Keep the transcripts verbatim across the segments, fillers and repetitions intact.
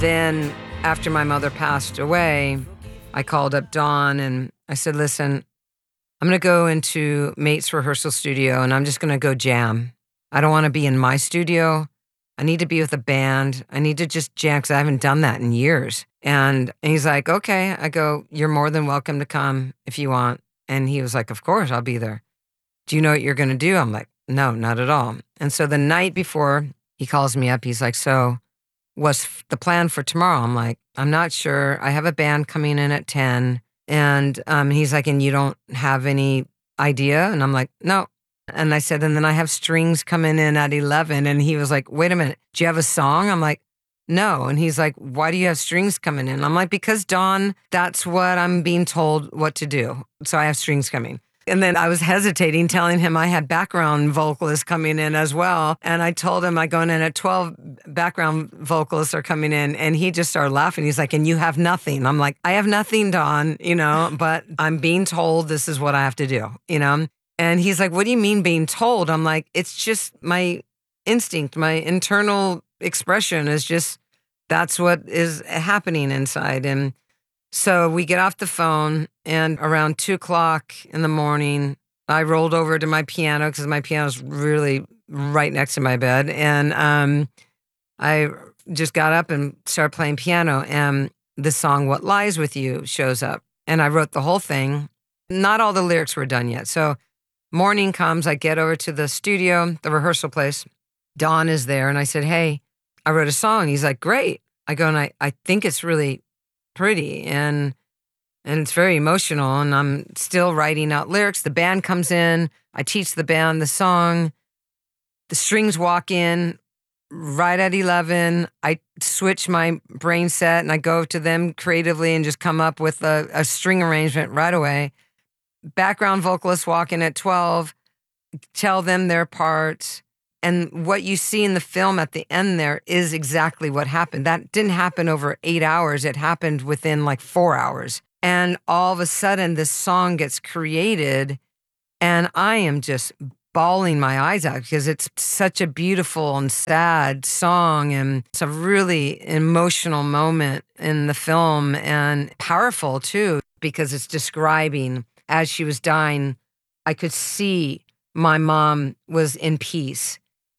Then after my mother passed away, I called up Dawn and I said, listen, I'm going to go into Mate's rehearsal studio and I'm just going to go jam. I don't want to be in my studio. I need to be with a band. I need to just jam because I haven't done that in years. And, and he's like, okay. I go, you're more than welcome to come if you want. And he was like, of course, I'll be there. Do you know what you're going to do? I'm like, no, not at all. And so the night before, he calls me up. He's like, so what's the plan for tomorrow? I'm like, I'm not sure. I have a band coming in at ten. And um, he's like, and you don't have any idea? And I'm like, no. And I said, and then I have strings coming in at eleven. And he was like, wait a minute, do you have a song? I'm like, no. And he's like, why do you have strings coming in? I'm like, because Dawn, that's what I'm being told what to do. So I have strings coming. And then I was hesitating, telling him I had background vocalists coming in as well. And I told him I going in at twelve background vocalists are coming in. And he just started laughing. He's like, and you have nothing. I'm like, I have nothing, Dawn, you know, but I'm being told this is what I have to do, you know? And he's like, what do you mean being told? I'm like, it's just my instinct, my internal expression is just, that's what is happening inside. And so we get off the phone and around two o'clock in the morning, I rolled over to my piano because my piano's really right next to my bed. And um, I just got up and started playing piano. And the song, What Lies With You, shows up. And I wrote the whole thing. Not all the lyrics were done yet. So morning comes, I get over to the studio, the rehearsal place. Dawn is there. And I said, hey, I wrote a song. He's like, great. I go, and I, I think it's really pretty and and it's very emotional, and I'm still writing out lyrics. The band comes in, I teach the band the song, the strings walk in right at eleven. I switch my brain set and I go to them creatively and just come up with a, a string arrangement right away. Background vocalists walk in at twelve, tell them their parts. And what you see in the film at the end there is exactly what happened. That didn't happen over eight hours. It happened within like four hours. And all of a sudden, this song gets created, and I am just bawling my eyes out because it's such a beautiful and sad song. And it's a really emotional moment in the film and powerful too, because it's describing as she was dying, I could see my mom was in peace.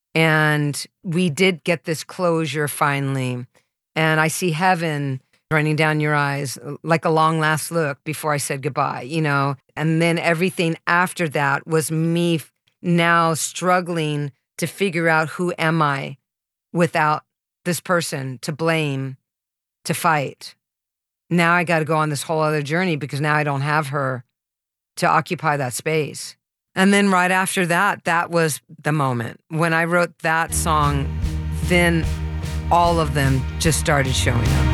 And we did get this closure finally. And I see heaven running down your eyes like a long last look before I said goodbye, you know? And then everything after that was me now struggling to figure out who am I without this person to blame, to fight. Now I got to go on this whole other journey because now I don't have her to occupy that space. And then right after that, that was the moment. When I wrote that song, then all of them just started showing up.